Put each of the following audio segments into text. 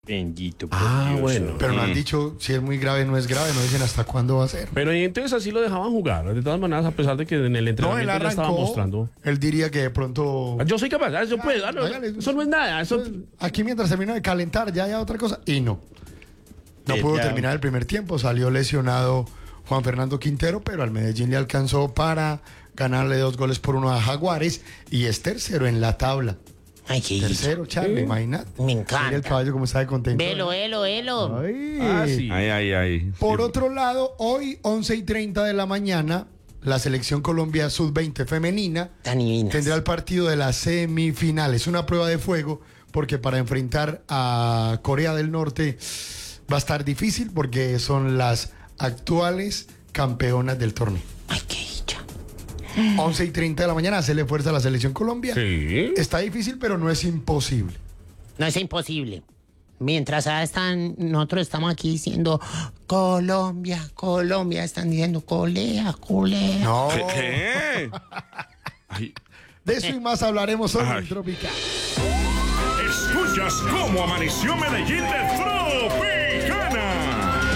Bendito por Dios. Bueno. Pero no han dicho si es muy grave o no es grave, no dicen hasta cuándo va a ser. Pero y entonces así lo dejaban jugar. De todas maneras, a pesar de que en el No, él entrenamiento ya estaba arrancó, mostrando. él diría que de pronto... Yo soy capaz, yo puedo. hágale. Eso no es nada. Eso... Aquí mientras terminó de calentar ya hay otra cosa. Y no. No pudo Ya. terminar el primer tiempo. Salió lesionado Juan Fernando Quintero, pero al Medellín le alcanzó para ganarle 2-1 a Jaguares y es tercero en la tabla. Ay, qué Tercero, Charlie, imagínate. Me encanta. Mira el caballo como está de contento. Velo. Ay. Ah, sí. Ay. Por otro lado, hoy 11:30 de la mañana, la selección Colombia Sub-20 femenina Tan divinas. tendrá el partido de las semifinales. Una prueba de fuego porque para enfrentar a Corea del Norte va a estar difícil porque son las actuales campeonas del torneo. Ay, qué dicha. 11:30 de la mañana, hacerle fuerza a la selección Colombia. Sí. Está difícil, pero no es imposible. No es imposible. Mientras nosotros estamos aquí diciendo Colombia, están diciendo colea. No. ¿Qué? Ay, De eso y más hablaremos hoy Ay. en Tropical. Escuchas cómo amaneció Medellín de Tropicana.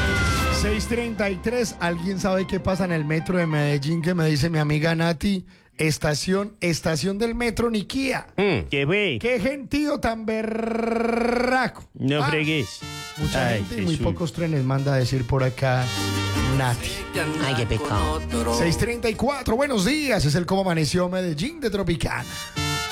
6:33, ¿alguien sabe qué pasa en el metro de Medellín? Que me dice mi amiga Nati, estación del metro Niquía. ¿Qué ve? ¡Qué gentío tan berraco! No Ah, fregues. Mucha Ay, gente y muy Jesús. pocos trenes, manda a decir por acá Nati. Ay, qué pecado. 6:34, buenos días, es el Cómo Amaneció Medellín de Tropicana.